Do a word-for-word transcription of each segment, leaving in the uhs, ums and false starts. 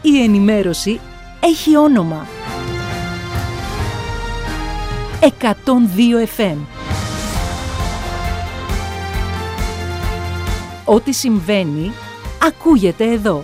Η ενημέρωση έχει όνομα. εκατόν δύο εφ εμ. Ό,τι συμβαίνει, ακούγεται εδώ.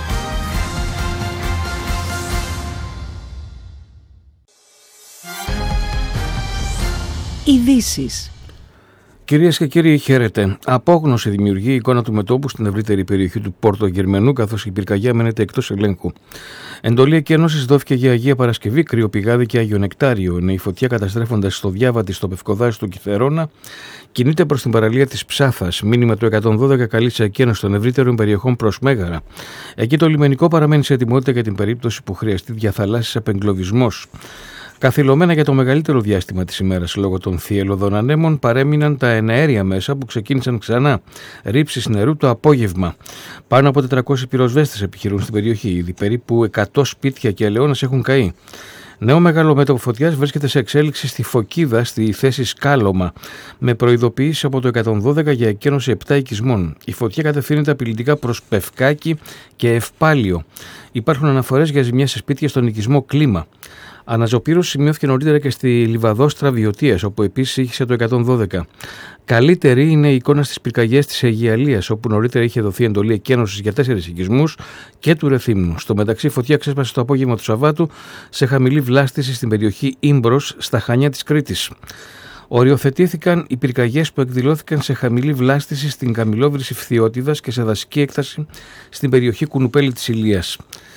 Ειδήσεις. Κυρίες και κύριοι, χαίρετε. Απόγνωση δημιουργεί η εικόνα του μετώπου στην ευρύτερη περιοχή του Πόρτο Γερμενού, καθώς η πυρκαγιά μένεται εκτός ελέγχου. Εντολή εκένωσης δόθηκε για Αγία Παρασκευή, Κρυοπηγάδη και Άγιο Νεκτάριο, ενώ η φωτιά, καταστρέφοντας στο Διάβατη στο Πευκοδάσι του Κιθερώνα, κινείται προς την παραλία της Ψάθας. Μήνυμα του εκατόν δώδεκα καλεί σε εκένωση των ευρύτερων περιοχών προς Μέγαρα. Εκεί το λιμενικό παραμένει σε ετοιμότητα για την περίπτωση που χρειαστεί διαθαλάσσης απεγκλωβισμός. Καθυλωμένα για το μεγαλύτερο διάστημα της ημέρας λόγω των θυελλωδών ανέμων παρέμειναν τα εναέρια μέσα που ξεκίνησαν ξανά ρήψεις νερού το απόγευμα. Πάνω από τετρακόσιοι πυροσβέστες επιχειρούν στην περιοχή. Ήδη περίπου εκατό σπίτια και ελαιώνας έχουν καεί. Νέο μεγάλο μέτωπο φωτιάς βρίσκεται σε εξέλιξη στη Φωκίδα, στη θέση Σκάλωμα, με προειδοποιήσεις από το εκατόν δώδεκα για εκένωση επτά οικισμών. Η φωτιά κατευθύνεται απειλητικά προς Πευκάκη και Ευπάλιο. Υπάρχουν αναφορές για ζημιές σε σπίτια στον οικισμό Κλίμα. Αναζωπήρωση σημειώθηκε νωρίτερα και στη Λιβαδόστρα Βιωτίας, όπου επίσης είχε το εκατόν δώδεκα. Καλύτερη είναι η εικόνα στις πυρκαγιές της Αιγιαλίας, όπου νωρίτερα είχε δοθεί εντολή εκένωσης για τέσσερις οικισμούς και του Ρεθύμνου. Στο μεταξύ, η φωτιά ξέσπασε το απόγευμα του Σαββάτου σε χαμηλή βλάστηση στην περιοχή Ήμπρος, στα Χανιά της Κρήτης. Οριοθετήθηκαν οι πυρκαγιές που εκδηλώθηκαν σε χαμηλή βλάστηση στην Καμιλόβρηση Φθιώτιδας και σε δασική έκταση στην περιοχή Κουνουπέλη της Ηλίας.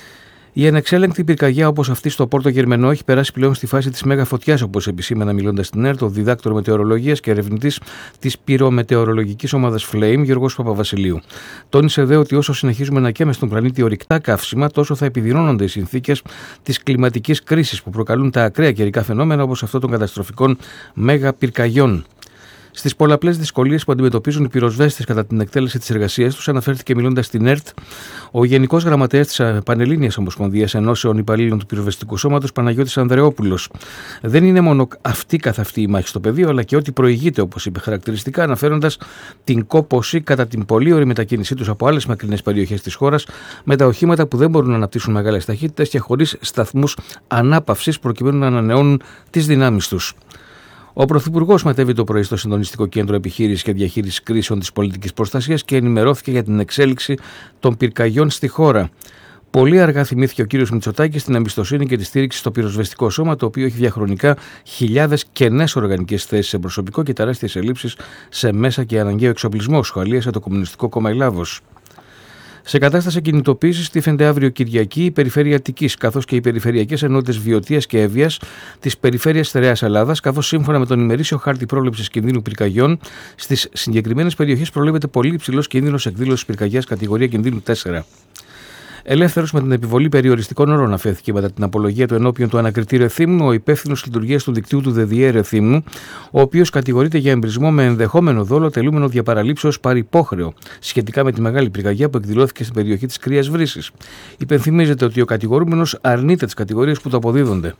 Η ανεξέλεγκτη πυρκαγιά όπως αυτή στο Πόρτο Γερμενό έχει περάσει πλέον στη φάση της μέγα φωτιάς, όπως επισήμανα μιλώντας στην ΕΡΤ ο διδάκτορ μετεωρολογίας και ερευνητής της πυρομετεωρολογικής ομάδας Flame, Γιώργος Παπαβασιλείου. Τόνισε δε ότι όσο συνεχίζουμε να καίμε στον πλανήτη ορυκτά καύσιμα, τόσο θα επιδεινώνονται οι συνθήκες της κλιματικής κρίσης που προκαλούν τα ακραία καιρικά φαινόμενα όπως αυτό των καταστροφικών μέγα πυρκαγιών. Στις πολλαπλές δυσκολίες που αντιμετωπίζουν οι πυροσβέστες κατά την εκτέλεση της εργασίας τους, αναφέρθηκε μιλώντας στην ΕΡΤ ο Γενικός Γραμματέας της Πανελλήνιας Ομοσπονδίας Ενώσεων Υπαλλήλων του Πυροσβεστικού Σώματος, Παναγιώτης Ανδρεόπουλος. Δεν είναι μόνο αυτή καθ' αυτή η μάχη στο πεδίο, αλλά και ό,τι προηγείται, όπως είπε χαρακτηριστικά, αναφέροντας την κόπωση κατά την πολύωρη μετακίνησή τους από άλλες μακρινές περιοχές της χώρας, με τα οχήματα που δεν μπορούν να αναπτύσσουν μεγάλες ταχύτητες και χωρίς σταθμούς ανάπαυσης, προκειμένου να ανανεώνουν τις δυνάμεις τους. Ο Πρωθυπουργός μετέβη το πρωί στο Συντονιστικό Κέντρο Επιχείρησης και Διαχείρισης Κρίσεων της Πολιτικής Προστασίας και ενημερώθηκε για την εξέλιξη των πυρκαγιών στη χώρα. Πολύ αργά θυμήθηκε ο κύριος Μητσοτάκης την εμπιστοσύνη και τη στήριξη στο πυροσβεστικό σώμα, το οποίο έχει διαχρονικά χιλιάδες κενές οργανικές θέσεις σε προσωπικό και τεράστιες ελλείψεις σε μέσα και αναγκαίο εξοπλισμό, σχολίασε το Κομμουνιστικό Κόμμα Ελλάδος. Σε κατάσταση κινητοποίησης τίθενται αύριο Κυριακή η Περιφέρεια Αττικής, καθώς και οι περιφερειακές ενότητες Βιωτίας και Εύβοιας της Περιφέρειας Στερεάς Ελλάδας, καθώς σύμφωνα με τον ημερήσιο χάρτη πρόληψης κινδύνου πυρκαγιών, στις συγκεκριμένες περιοχές προβλέπεται πολύ υψηλός κίνδυνος εκδήλωσης πυρκαγιάς κατηγορία κινδύνου τέσσερα. Ελεύθερος με την επιβολή περιοριστικών όρων αφέθηκε μετά την απολογία του ενώπιον του ανακριτή Ρεθύμνου ο υπεύθυνος λειτουργίας του δικτύου του ΔΕΔΙΕ Ρεθύμνου, ο οποίος κατηγορείται για εμπρισμό με ενδεχόμενο δόλο τελούμενο διαπαραλήψεως παρυπόχρεο σχετικά με τη μεγάλη πυρκαγιά που εκδηλώθηκε στην περιοχή της Κρύας Βρύσης. Υπενθυμίζεται ότι ο κατηγορούμενος αρνείται τις κατηγορίες που του αποδίδονται.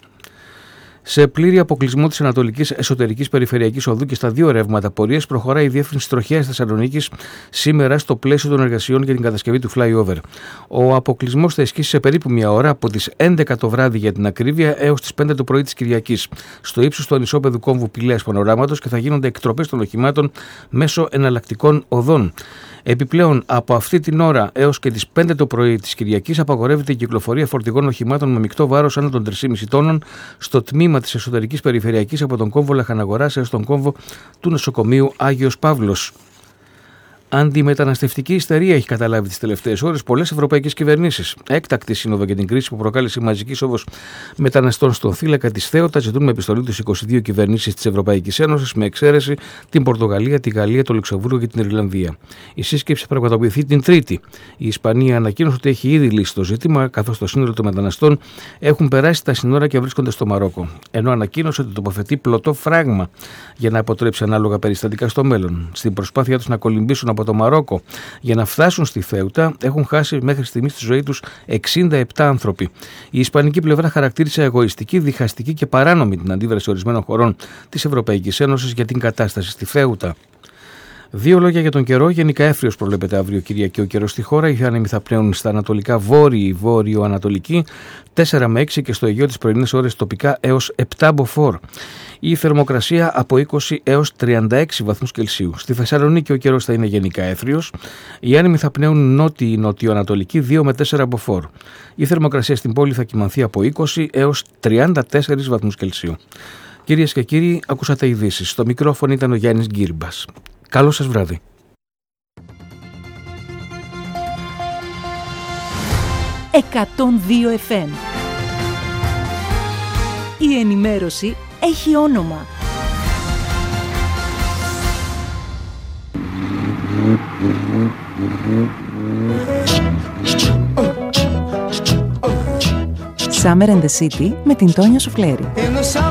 Σε πλήρη αποκλεισμό της Ανατολικής Εσωτερικής Περιφερειακής Οδού και στα δύο ρεύματα πορείας προχωράει η διεύθυνση τροχέας Θεσσαλονίκης σήμερα στο πλαίσιο των εργασιών για την κατασκευή του flyover. Ο αποκλεισμός θα ισχύσει σε περίπου μια ώρα από τις έντεκα το βράδυ για την ακρίβεια έως τις πέντε το πρωί της Κυριακής, στο ύψος του ανισόπεδου κόμβου Πηλαίας Πανοράματος και θα γίνονται εκτροπές των οχημάτων μέσω εναλλακτικών οδών. Επιπλέον, από αυτή την ώρα έως και τις πέντε το πρωί της Κυριακής απαγορεύεται η κυκλοφορία φορτηγών οχημάτων με μεικτό βάρος άνω των τρία κόμμα πέντε τόνων στο τμήμα της Εσωτερικής Περιφερειακής από τον κόμβο Λαχαναγοράς έως τον κόμβο του νοσοκομείου Άγιος Παύλος. Αντιμεταναστευτική ιστερία έχει καταλάβει τις τελευταίες ώρες πολλές ευρωπαϊκές κυβερνήσεις. Έκτακτη σύνοδο για την κρίση που προκάλεσε η μαζική σόβος μεταναστών στον θύλακα της Θέοτα ζητούν με επιστολή τους είκοσι δύο κυβερνήσεις της Ευρωπαϊκής Ένωσης, με εξαίρεση την Πορτογαλία, τη Γαλλία, το Λουξεμβούργο και την Ιρλανδία. Η σύσκεψη θα πραγματοποιηθεί την Τρίτη. Η Ισπανία ανακοίνωσε ότι έχει ήδη λύσει το ζήτημα, καθώς το σύνολο των μεταναστών έχουν περάσει τα σύνορα και βρίσκονται στο Μαρόκο. Ενώ ανακοίνωσε ότι τοποθετεί πλωτό φράγμα για να αποτρέψει ανάλογα περιστατικά στο μέλλον. Στην προσπάθειά τους να κολυμπήσουν από το Μαρόκο για να φτάσουν στη Θέουτα έχουν χάσει μέχρι στιγμής τη ζωή τους εξήντα επτά άνθρωποι. Η ισπανική πλευρά χαρακτήρισε εγωιστική, διχαστική και παράνομη την αντίδραση ορισμένων χωρών της Ευρωπαϊκής Ένωσης για την κατάσταση στη Θέουτα. Δύο λόγια για τον καιρό. Γενικά εύθριος προβλέπεται αύριο Κυριακή ο καιρός στη χώρα. Οι άνεμοι θα πνέουν στα ανατολικά βόρειοι, βόρειο-ανατολική, τέσσερα με έξι και στο Αιγαίο τις πρωινές ώρες τοπικά έως επτά μποφόρ. Η θερμοκρασία από είκοσι έως τριάντα έξι βαθμούς Κελσίου. Στη Θεσσαλονίκη ο καιρός θα είναι γενικά εύθριος. Οι άνεμοι θα πνέουν νότιο-νοτιοανατολική δύο με τέσσερα μποφόρ. Η θερμοκρασία στην πόλη θα κυμανθεί από είκοσι έως τριάντα τέσσερα βαθμούς Κελσίου. Κυρίες και κύριοι, ακούσατε ειδήσεις. Στο μικρόφωνο ήταν ο Γιάννης Γκύρμπας. Καλό σας βράδυ. εκατόν δύο εφ εμ. Η ενημέρωση έχει όνομα. Summer in the City με την Τόνια Σουφλέρη.